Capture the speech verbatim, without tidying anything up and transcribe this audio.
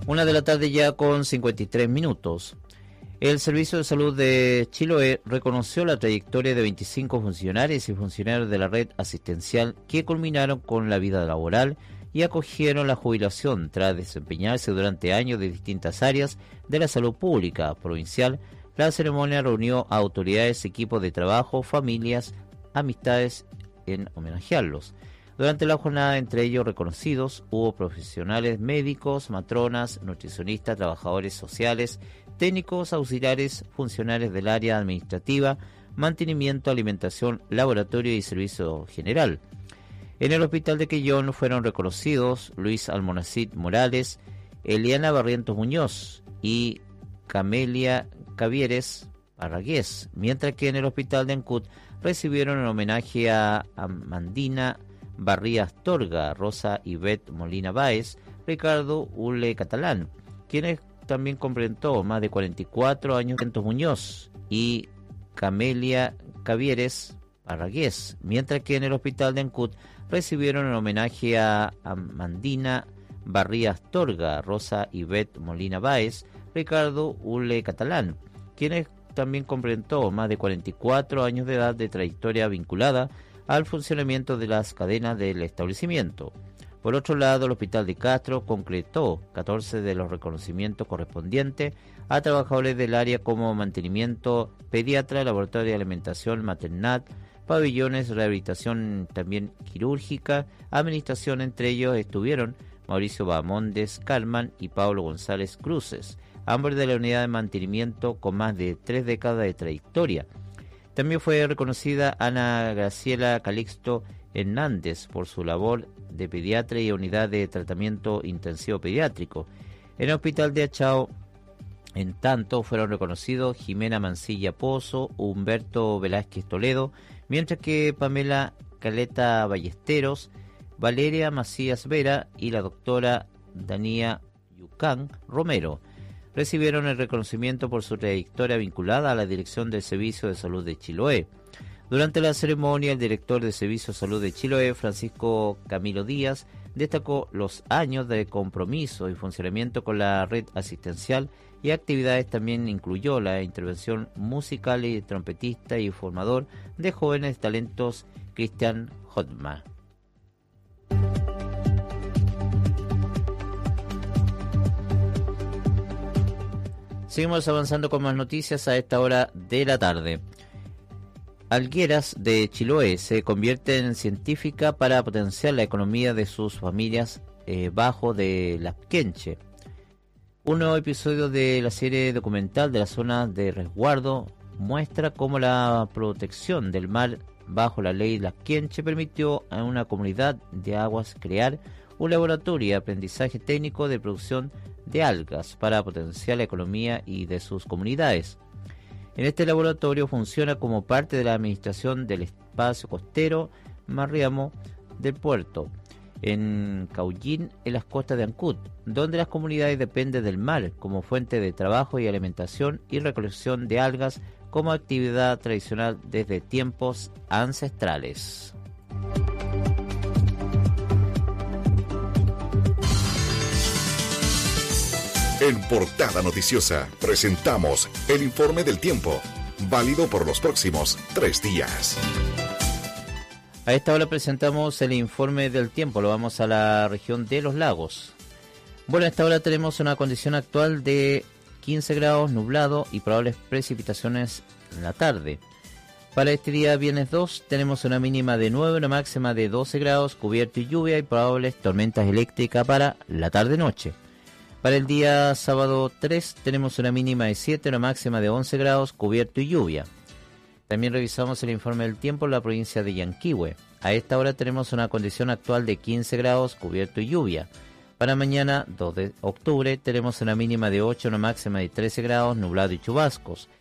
Una de la tarde ya con cincuenta y tres minutos. El Servicio de Salud de Chiloé reconoció la trayectoria de veinticinco funcionarios y funcionarios de la red asistencial que culminaron con la vida laboral y acogieron la jubilación tras desempeñarse durante años de distintas áreas de la salud pública provincial. La ceremonia reunió a autoridades, equipos de trabajo, familias, amistades en homenajearlos. Durante la jornada, entre ellos reconocidos, hubo profesionales médicos, matronas, nutricionistas, trabajadores sociales, técnicos, auxiliares, funcionarios del área administrativa, mantenimiento, alimentación, laboratorio y servicio general. En el hospital de Quellón fueron reconocidos Luis Almonacid Morales, Eliana Barrientos Muñoz y Camelia Cavieres Arragués, mientras que en el hospital de Ancud recibieron en homenaje a Amandina Barrías Torga, Rosa Ivette Molina Báez, Ricardo Ule Catalán, quienes también completó más de cuarenta y cuatro años, Muñoz y Camelia Cavieres Arragués, mientras que en el hospital de Ancud recibieron en homenaje a Amandina Barrías Torga, Rosa Ivette Molina Báez, Ricardo Ule Catalán, quienes también completó más de cuarenta y cuatro años de edad de trayectoria vinculada al funcionamiento de las cadenas del establecimiento. Por otro lado, el Hospital de Castro concretó catorce de los reconocimientos correspondientes a trabajadores del área como mantenimiento, pediatra, laboratorio de alimentación maternal, pabellones, rehabilitación también quirúrgica, administración. Entre ellos estuvieron Mauricio Bahamondes Carman y Pablo González Cruces, ambos de la unidad de mantenimiento con más de tres décadas de trayectoria. También fue reconocida Ana Graciela Calixto Hernández por su labor de pediatra y unidad de tratamiento intensivo pediátrico. En el hospital de Achao, en tanto, fueron reconocidos Jimena Mancilla Pozo, Humberto Velázquez Toledo, mientras que Pamela Caleta Ballesteros, Valeria Macías Vera y la doctora Dania Yucán Romero recibieron el reconocimiento por su trayectoria vinculada a la dirección del Servicio de Salud de Chiloé. Durante la ceremonia, el director del Servicio de Salud de Chiloé, Francisco Camilo Díaz, destacó los años de compromiso y funcionamiento con la red asistencial y actividades. También incluyó la intervención musical y trompetista y formador de jóvenes talentos Cristian Hotma. Seguimos avanzando con más noticias a esta hora de la tarde. Algueras de Chiloé se convierte en científica para potenciar la economía de sus familias eh, bajo de Lapquenche. Un nuevo episodio de la serie documental de la zona de resguardo muestra cómo la protección del mar bajo la ley Lapquenche permitió a una comunidad de aguas crear un laboratorio de aprendizaje técnico de producción de algas para potenciar la economía y de sus comunidades. En este laboratorio funciona como parte de la administración del espacio costero Marriamo del puerto, en Caullín, en las costas de Ancud, donde las comunidades dependen del mar como fuente de trabajo y alimentación y recolección de algas como actividad tradicional desde tiempos ancestrales. En Portada Noticiosa presentamos el informe del tiempo, válido por los próximos tres días. A esta hora presentamos el informe del tiempo, lo vamos a la región de los lagos. Bueno, a esta hora tenemos una condición actual de quince grados, nublado y probables precipitaciones en la tarde. Para este día viernes dos tenemos una mínima de nueve, una máxima de doce grados, cubierto y lluvia y probables tormentas eléctricas para la tarde-noche. Para el día sábado tres tenemos una mínima de siete, una máxima de once grados, cubierto y lluvia. También revisamos el informe del tiempo en la provincia de Yanquihue. A esta hora tenemos una condición actual de quince grados, cubierto y lluvia. Para mañana dos de octubre tenemos una mínima de ocho, una máxima de trece grados, nublado y chubascos.